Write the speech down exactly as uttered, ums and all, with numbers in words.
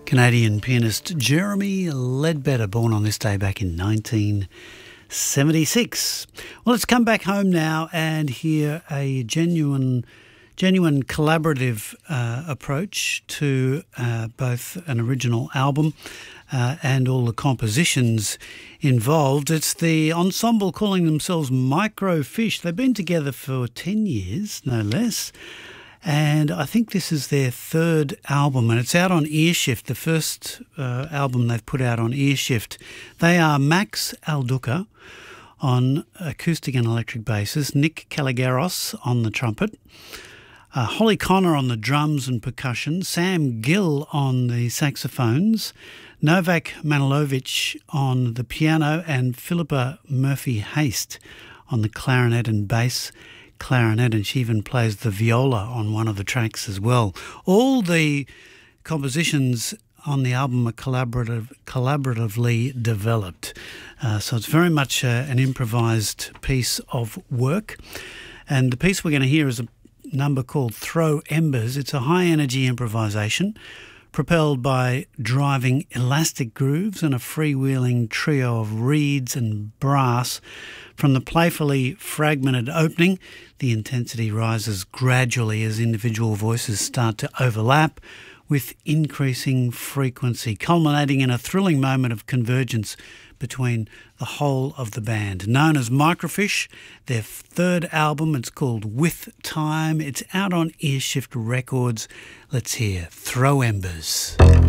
Canadian pianist Jeremy Ledbetter, born on this day back in nineteen seventy-six. Well, let's come back home now and hear a genuine genuine collaborative uh, approach to uh, both an original album uh, and all the compositions involved. It's the ensemble calling themselves Microfiche. They've been together for ten years, no less. And I think this is their third album, and it's out on Earshift, the first uh, album they've put out on Earshift. They are Max Alduca on acoustic and electric basses, Nick Kalogeros on the trumpet, uh, Holly Connor on the drums and percussion, Sam Gill on the saxophones, Novak Manilovic on the piano, and Philippa Murphy-Haste on the clarinet and bass clarinet, and she even plays the viola on one of the tracks as well. All the compositions on the album are collaborative, collaboratively developed. Uh, so it's very much uh, an improvised piece of work. And the piece we're going to hear is a number called Throw Embers. It's a high-energy improvisation propelled by driving elastic grooves and a freewheeling trio of reeds and brass. From the playfully fragmented opening, the intensity rises gradually as individual voices start to overlap with increasing frequency, culminating in a thrilling moment of convergence between the whole of the band. Known as Microfiche, their third album, it's called With Time. It's out on Earshift Records. Let's hear Throw Embers.